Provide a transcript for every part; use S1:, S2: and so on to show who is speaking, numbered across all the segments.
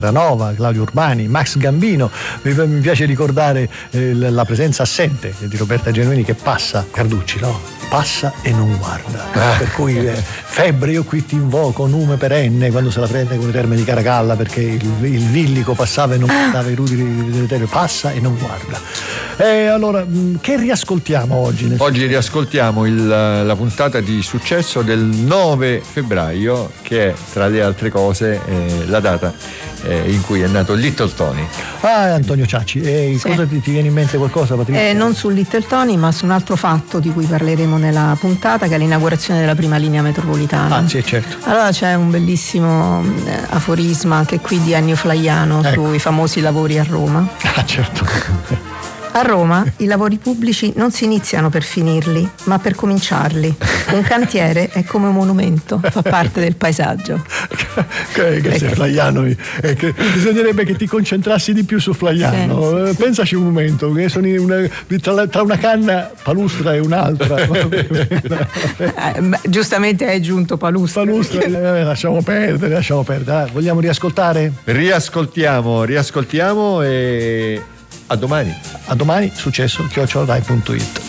S1: Nova, Claudio Urbani, Max Gambino. Mi piace ricordare la presenza assente di Roberta Genuini che passa, Carducci, no? Passa e non guarda. Per cui Febbre io qui ti invoco, nume perenne, quando se la prende con i termini di Caracalla, perché il villico passava e non guardava i rudi dell'Eterio, passa e non guarda. E allora, che riascoltiamo oggi?
S2: Oggi riascoltiamo la puntata di successo del 9 febbraio, che è, tra le altre cose, la data in cui è nato Little Tony.
S1: Antonio Ciacci, sì. Cosa ti viene in mente qualcosa, Patrizia?
S3: Non su Little Tony, ma su un altro fatto di cui parleremo nella puntata, che è l'inaugurazione della prima linea metropolitana.
S1: Sì, certo.
S3: Allora c'è un bellissimo aforisma anche qui di Ennio Flaiano, ecco, sui famosi lavori a Roma.
S1: Certo.
S3: A Roma i lavori pubblici non si iniziano per finirli, ma per cominciarli. Un cantiere è come un monumento, fa parte del paesaggio.
S1: Che sei Flaiano, bisognerebbe che ti concentrassi di più su Flaiano. Sì. Pensaci un momento, che sono tra una canna palustra e un'altra.
S3: Giustamente hai aggiunto palustra.
S1: Lasciamo perdere. Vogliamo riascoltare?
S2: Riascoltiamo e a domani.
S1: A domani, successo@rai.it.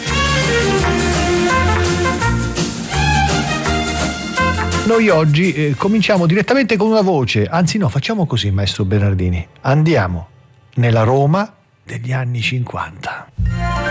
S1: Noi oggi cominciamo direttamente con una voce, anzi no, facciamo così, maestro Bernardini. Andiamo nella Roma degli anni 50.